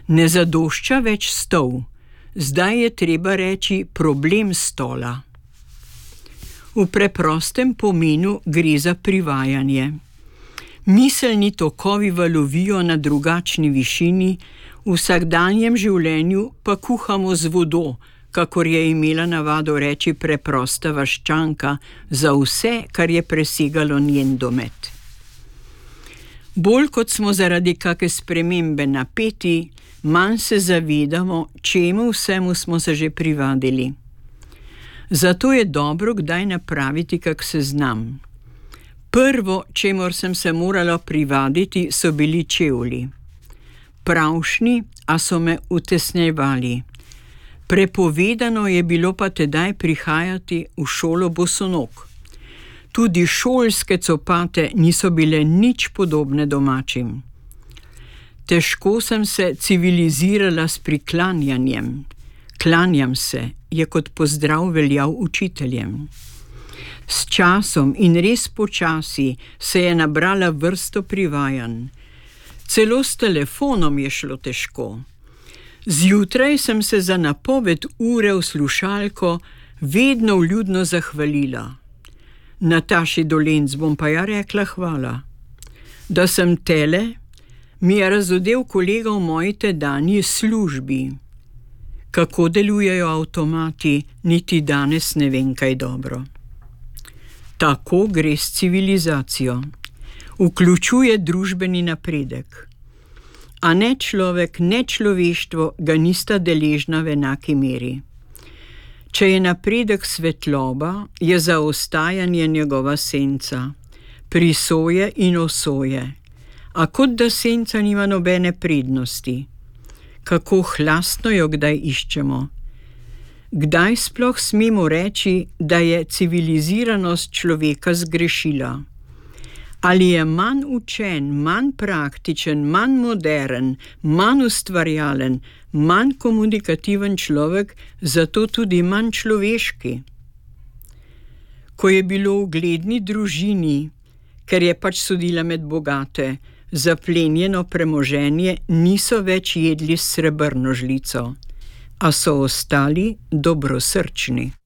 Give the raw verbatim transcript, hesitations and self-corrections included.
Ne zadošča več stol, zdaj je treba reči problem stola. V preprostem pomenu gre za privajanje. Miselni tokovi valovijo na drugačni višini, v vsakdanjem življenju pa kuhamo z vodo, kakor je imela navado reči preprosta vaščanka, za vse, kar je presegalo njen domet. Bolj kot smo zaradi kake spremembe napeti, manj se zavedamo, čemu vsemu smo se že privadili. Zato je dobro kdaj napraviti kak seznam. Prvo, čemur sem se morala privaditi, so bili čevlji. Pravšni, a so me utesnjevali. Prepovedano je bilo pa tedaj prihajati v šolo bosonog. Tudi šolske copate niso bile nič podobne domačim. Težko sem se civilizirala s priklanjanjem. Klanjam se je kot pozdrav veljal učiteljem. S časom in res počasi se je nabrala vrsto privajanj. Celo s telefonom je šlo težko. Zjutraj sem se za napoved ure v slušalko vedno vljudno zahvalila. Nataši Dolenc bom pa ja rekla hvala. Da sem tele, mi je razodel kolega v moji tedanji službi. Kako delujejo avtomati, niti danes ne vem kaj dobro. Tako gre s civilizacijo. Vključuje družbeni napredek. A ne človek, ne človeštvo ga nista deležna v enaki meri. Če je napredek svetloba, je zaostajanje njegova senca, prisoje in osoje, a kot da senca nima nobene prednosti. Kako hlastno jo kdaj iščemo. Kdaj sploh smemo reči, da je civiliziranost človeka zgrešila? Ali je manj učen, manj praktičen, manj moderen, manj ustvarjalen, manj komunikativen človek, zato tudi manj človeški? Ko je bilo v ugledni družini, ker je pač sodila med bogate, zaplenjeno premoženje, niso več jedli s srebrno žlico, a so ostali dobrosrčni.